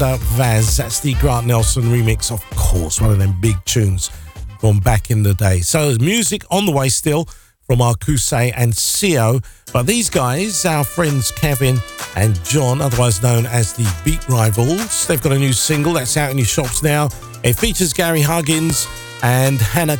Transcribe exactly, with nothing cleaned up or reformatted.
Uh, Vaz, that's the Grant Nelson remix, of course, one of them big tunes from back in the day. So there's music on the way still from Arcuse and C O, but these guys, our friends Kevin and John, otherwise known as the Beat Rivals, they've got a new single that's out in your shops now. It features Gary Huggins and Hannah